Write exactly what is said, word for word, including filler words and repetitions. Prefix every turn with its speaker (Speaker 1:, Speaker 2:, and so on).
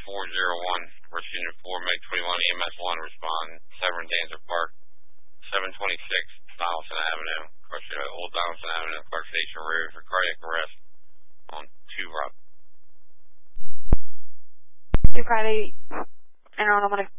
Speaker 1: four zero one, First Unit four, Meg twenty-one, E M S one, respond, Severn Dancer Park, seven twenty-six, Donaldson Avenue, across uh, Old Donaldson Avenue, Clark Station Rear for cardiac arrest on two Rob.
Speaker 2: two Friday, and on, I'm going to